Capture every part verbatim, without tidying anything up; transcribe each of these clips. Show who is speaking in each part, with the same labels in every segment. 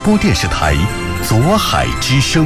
Speaker 1: 播电视台左海之声。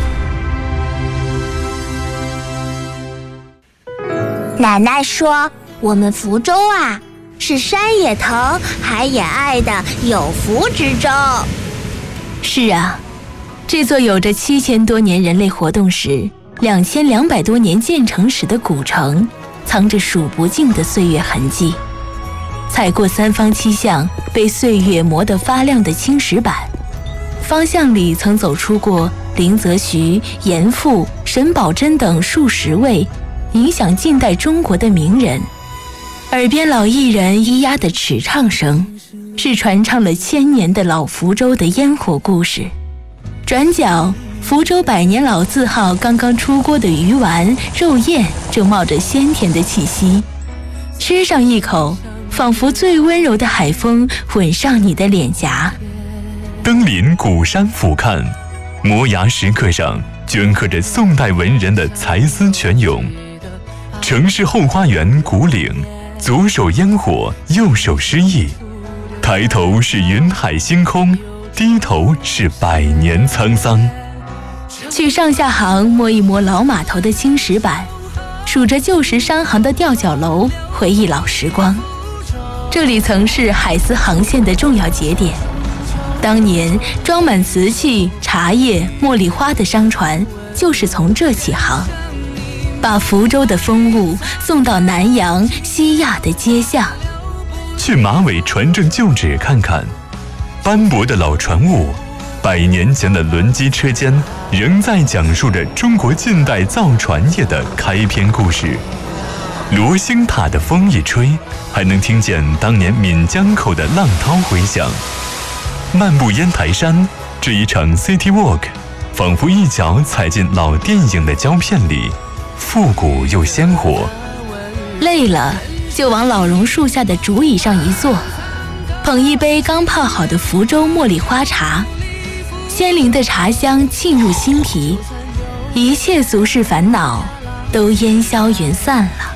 Speaker 2: 奶奶说，我们福州啊，是山也疼，海也爱的有福之州。
Speaker 3: 是啊，这座有着七千多年人类活动史、两千两百多年建成史的古城，藏着数不尽的岁月痕迹。踩过三方七巷被岁月磨得发亮的青石板，方向里曾走出过林则徐、严复、沈葆桢等数十位影响近代中国的名人。耳边老艺人咿呀的尺唱声，是传唱了千年的老福州的烟火故事。转角，福州百年老字号刚刚出锅的鱼丸、肉燕正冒着鲜甜的气息，吃上一口，仿佛最温柔的海风吻上你的脸颊。
Speaker 4: 登临古山俯瞰，摩崖石刻上镌刻着宋代文人的才思泉涌。城市后花园古岭，左手烟火，右手诗意。抬头是云海星空，低头是百年沧桑。
Speaker 3: 去上下行摸一摸老码头的青石板，数着旧时商行的吊脚楼，回忆老时光。这里曾是海丝航线的重要节点，当年装满瓷器、茶叶、茉莉花的商船就是从这起航，把福州的风物送到南洋、西亚的街巷。
Speaker 4: 去马尾船政旧址看看，斑驳的老船坞，百年前的轮机车间，仍在讲述着中国近代造船业的开篇故事。罗兴塔的风一吹，还能听见当年闽江口的浪涛回响。漫步烟台山，这一场 City Walk， 仿佛一脚踩进老电影的胶片里，复古又鲜活。
Speaker 3: 累了就往老榕树下的竹椅上一坐，捧一杯刚泡好的福州茉莉花茶，鲜灵的茶香沁入心脾，一切俗世烦恼都烟消云散了。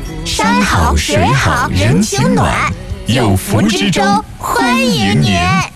Speaker 2: 山好水好人情暖，有福之州欢迎您。